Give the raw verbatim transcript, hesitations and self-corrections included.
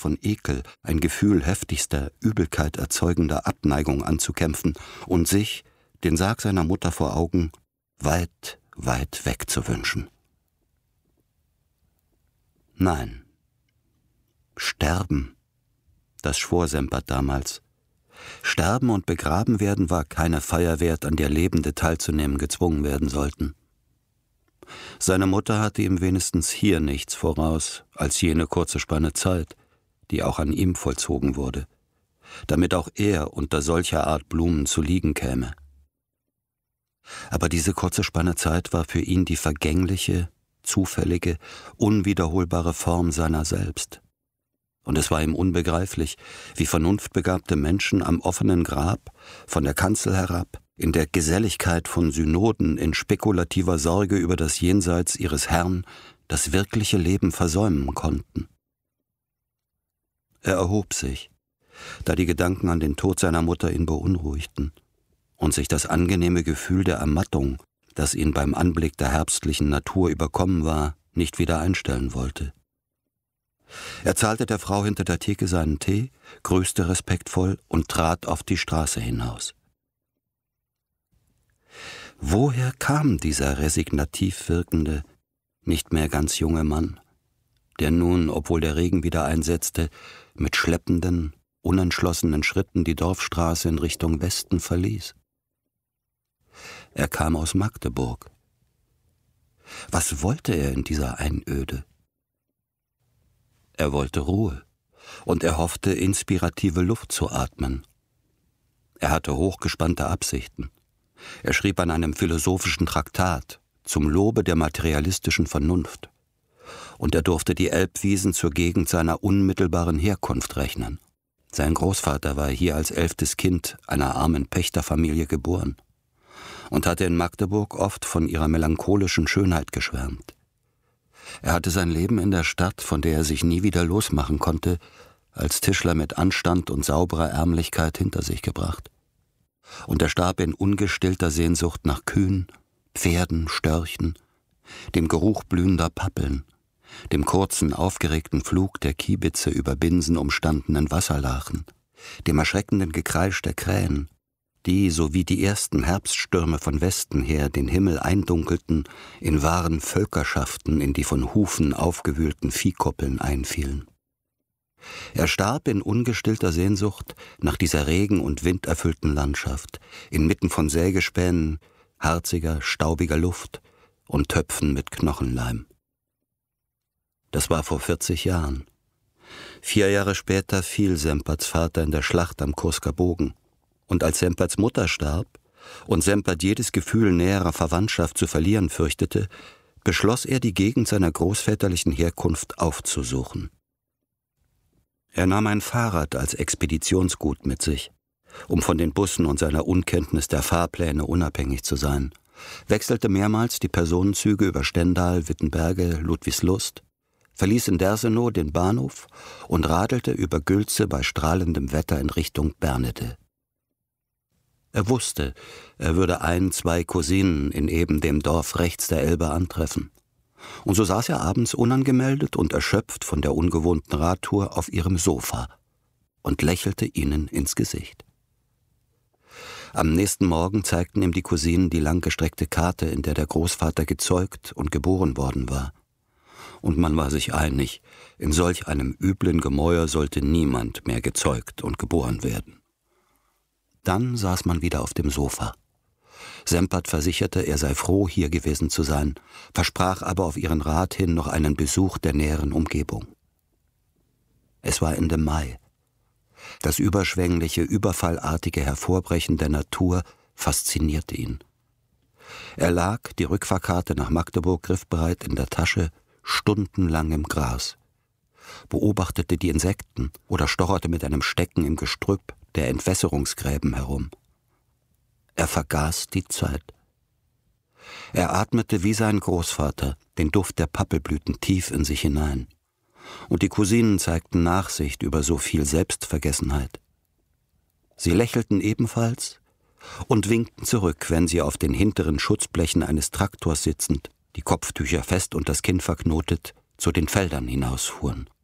von Ekel, ein Gefühl heftigster, Übelkeit erzeugender Abneigung anzukämpfen und sich, den Sarg seiner Mutter vor Augen, weit, weit weg zu wünschen. Nein, sterben, das schwor Sempert damals. Sterben und begraben werden war keine Feier wert, an der Lebende teilzunehmen gezwungen werden sollten. Seine Mutter hatte ihm wenigstens hier nichts voraus, als jene kurze Spanne Zeit, die auch an ihm vollzogen wurde, damit auch er unter solcher Art Blumen zu liegen käme. Aber diese kurze Spanne Zeit war für ihn die vergängliche, zufällige, unwiederholbare Form seiner selbst. Und es war ihm unbegreiflich, wie vernunftbegabte Menschen am offenen Grab, von der Kanzel herab, in der Geselligkeit von Synoden, in spekulativer Sorge über das Jenseits ihres Herrn, das wirkliche Leben versäumen konnten. Er erhob sich, da die Gedanken an den Tod seiner Mutter ihn beunruhigten und sich das angenehme Gefühl der Ermattung, das ihn beim Anblick der herbstlichen Natur überkommen war, nicht wieder einstellen wollte. Er zahlte der Frau hinter der Theke seinen Tee, grüßte respektvoll und trat auf die Straße hinaus. Woher kam dieser resignativ wirkende, nicht mehr ganz junge Mann, der nun, obwohl der Regen wieder einsetzte, mit schleppenden, unentschlossenen Schritten die Dorfstraße in Richtung Westen verließ? Er kam aus Magdeburg. Was wollte er in dieser Einöde? Er wollte Ruhe, und er hoffte, inspirative Luft zu atmen. Er hatte hochgespannte Absichten. Er schrieb an einem philosophischen Traktat zum Lobe der materialistischen Vernunft, und er durfte die Elbwiesen zur Gegend seiner unmittelbaren Herkunft rechnen. Sein Großvater war hier als elftes Kind einer armen Pächterfamilie geboren und hatte in Magdeburg oft von ihrer melancholischen Schönheit geschwärmt. Er hatte sein Leben in der Stadt, von der er sich nie wieder losmachen konnte, als Tischler mit Anstand und sauberer Ärmlichkeit hinter sich gebracht. Und er starb in ungestillter Sehnsucht nach Kühen, Pferden, Störchen, dem Geruch blühender Pappeln, dem kurzen, aufgeregten Flug der Kiebitze über binsenumstandenen Wasserlachen, dem erschreckenden Gekreisch der Krähen, die, so wie die ersten Herbststürme von Westen her den Himmel eindunkelten, in wahren Völkerschaften in die von Hufen aufgewühlten Viehkoppeln einfielen. Er starb in ungestillter Sehnsucht nach dieser regen- und winderfüllten Landschaft, inmitten von Sägespänen, harziger, staubiger Luft und Töpfen mit Knochenleim. Das war vor vierzig Jahren. Vier Jahre später fiel Semperts Vater in der Schlacht am Kursker Bogen. Und als Semperts Mutter starb und Sempert jedes Gefühl näherer Verwandtschaft zu verlieren fürchtete, beschloss er, die Gegend seiner großväterlichen Herkunft aufzusuchen. Er nahm ein Fahrrad als Expeditionsgut mit sich, um von den Bussen und seiner Unkenntnis der Fahrpläne unabhängig zu sein, wechselte mehrmals die Personenzüge über Stendal, Wittenberge, Ludwigslust, verließ in Dersenow den Bahnhof und radelte über Gülze bei strahlendem Wetter in Richtung Bernede. Er wusste, er würde ein, zwei Cousinen in eben dem Dorf rechts der Elbe antreffen. Und so saß er abends unangemeldet und erschöpft von der ungewohnten Radtour auf ihrem Sofa und lächelte ihnen ins Gesicht. Am nächsten Morgen zeigten ihm die Cousinen die langgestreckte Karte, in der der Großvater gezeugt und geboren worden war. Und man war sich einig, in solch einem üblen Gemäuer sollte niemand mehr gezeugt und geboren werden. Dann saß man wieder auf dem Sofa. Sempert versicherte, er sei froh, hier gewesen zu sein, versprach aber auf ihren Rat hin noch einen Besuch der näheren Umgebung. Es war Ende Mai. Das überschwängliche, überfallartige Hervorbrechen der Natur faszinierte ihn. Er lag, die Rückfahrkarte nach Magdeburg griffbereit in der Tasche, stundenlang im Gras, beobachtete die Insekten oder stocherte mit einem Stecken im Gestrüpp der Entwässerungsgräben herum. Er vergaß die Zeit. Er atmete wie sein Großvater den Duft der Pappelblüten tief in sich hinein. Und die Cousinen zeigten Nachsicht über so viel Selbstvergessenheit. Sie lächelten ebenfalls und winkten zurück, wenn sie auf den hinteren Schutzblechen eines Traktors sitzend, die Kopftücher fest und das Kinn verknotet, zu den Feldern hinausfuhren.